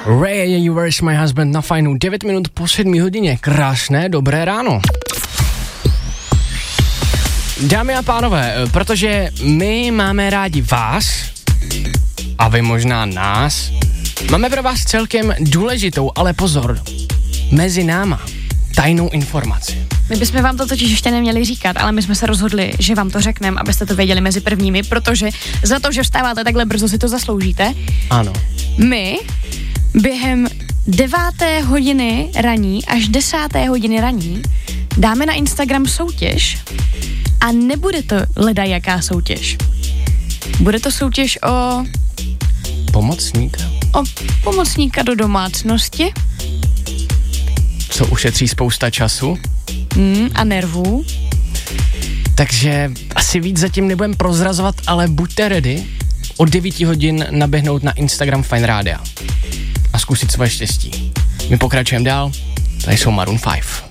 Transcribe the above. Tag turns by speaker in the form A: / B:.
A: Ray, You Where's My Husband na Fajnu, 9 minut po 7 hodině, krásné, dobré ráno. Dámy a pánové, protože my máme rádi vás a vy možná nás, máme pro vás celkem důležitou, ale pozor, mezi náma, tajnou informaci.
B: My bychom vám to totiž ještě neměli říkat, ale my jsme se rozhodli, že vám to řekneme, abyste to věděli mezi prvními, protože za to, že vstáváte takhle brzo, si to zasloužíte.
A: Ano.
B: My během 9. hodiny raní až 10. hodiny raní dáme na Instagram soutěž a nebude to ledajaká soutěž. Bude to soutěž o pomocníka do domácnosti.
A: Co ušetří spousta času.
B: A nervů.
A: Takže asi víc zatím nebudem prozrazovat, ale buďte ready od 9 hodin naběhnout na Instagram Fajn Rádia a zkusit svoje štěstí. My pokračujeme dál, tady jsou Maroon 5.